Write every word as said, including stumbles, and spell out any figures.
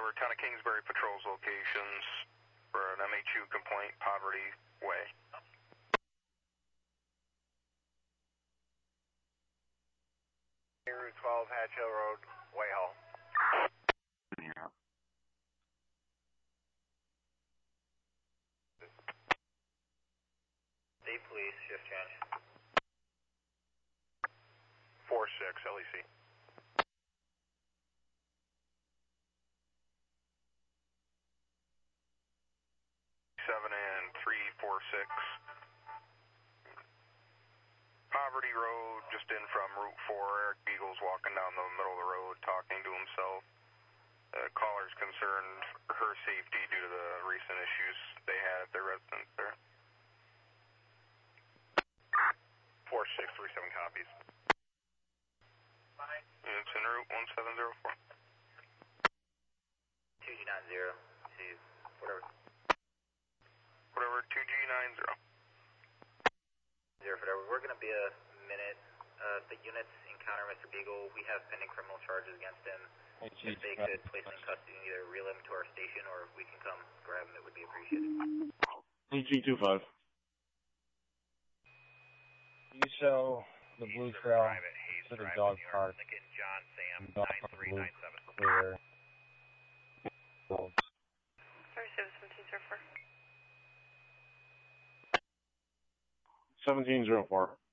for Town of Kingsbury patrols locations for an M H U complaint, Poverty Way. Route twelve, Hatch Hill Road, Whitehall. Yeah. State Police, shift change. four six, L E C. seven and three four six. Poverty Road, just in from Route four. Eric Beagle's walking down the middle of the road talking to himself. Uh, caller's concerned for her safety due to the recent issues they had at their residence there. four six three seven copies. It's en route one seven zero four. two G nine zero, see, whatever. Whatever, two G nine zero. Zero, whatever. We're going to be a minute. Uh, the units encounter Mister Beagle. We have pending criminal charges against him. If they could place him in custody and either reel him to our station or if we can come grab him, it would be appreciated. E G two five. You show the Blue Trail to the dog park. Lincoln John Sam Dog nine park three blue nine seven. clear. thirty-seven seventeen zero four. seventeen zero four.